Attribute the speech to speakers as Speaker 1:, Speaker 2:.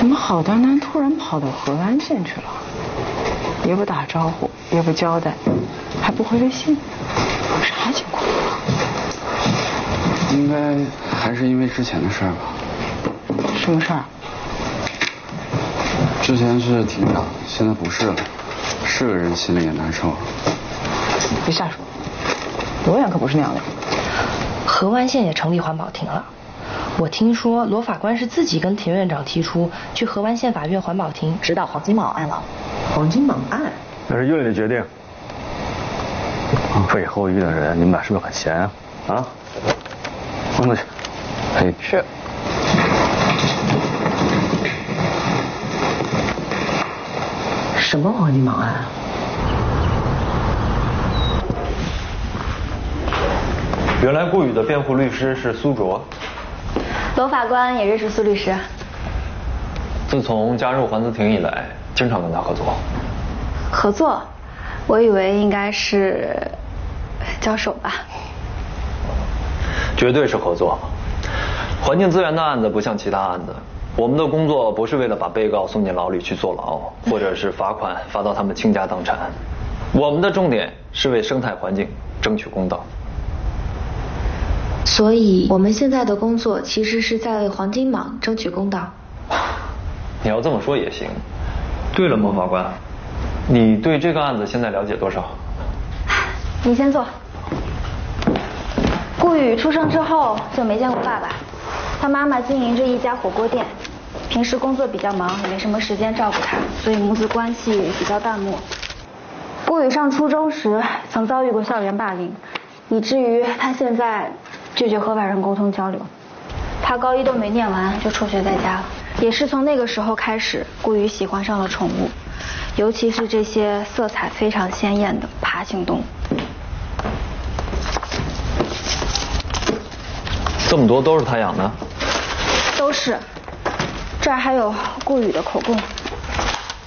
Speaker 1: 怎么好端端突然跑到河湾县去了？也不打招呼，也不交代，还不回微信，啥情况？
Speaker 2: 应该还是因为之前的事儿吧。
Speaker 1: 什么事儿？
Speaker 2: 之前是庭长，现在不是了，是个人心里也难受。
Speaker 1: 别瞎说，罗远可不是那样的人。
Speaker 3: 河湾县也成立环保庭了。我听说罗法官是自己跟庭院长提出去河湾县法院环保庭指导黄金蟒案了。
Speaker 4: 黄金蟒案？
Speaker 5: 那是院里的决定。背后遇的人，你们俩是不是很闲啊？啊？工作去。
Speaker 1: 嘿，是。
Speaker 4: 什么黄金蟒案？
Speaker 6: 原来顾宇的辩护律师是苏卓。
Speaker 7: 罗法官也认识苏律师。
Speaker 6: 自从加入环资庭以来，经常跟他合作。
Speaker 7: 合作？我以为应该是交手吧。
Speaker 6: 绝对是合作。环境资源的案子不像其他案子，我们的工作不是为了把被告送进牢里去坐牢，或者是罚款罚到他们倾家荡产。我们的重点是为生态环境争取公道。
Speaker 3: 所以我们现在的工作其实是在为黄金蟒争取公道。
Speaker 6: 你要这么说也行。对了，莫法官，你对这个案子现在了解多少？
Speaker 7: 你先坐。顾宇出生之后就没见过爸爸，他妈妈经营着一家火锅店，平时工作比较忙，也没什么时间照顾他，所以母子关系比较淡漠。顾宇上初中时曾遭遇过校园霸凌，以至于他现在拒绝和外人沟通交流。他高一都没念完就辍学在家了。也是从那个时候开始，顾宇喜欢上了宠物，尤其是这些色彩非常鲜艳的爬行动物。
Speaker 6: 这么多都是他养的？
Speaker 7: 都是。这儿还有顾宇的口供。